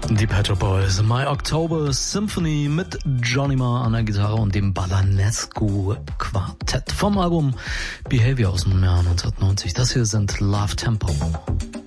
Die Pet Shop Boys, My October Symphony mit Johnny Marr an der Gitarre und dem Balanescu Quartett vom Album Behavior aus dem Jahr 1990. Das hier sind Love Tempo.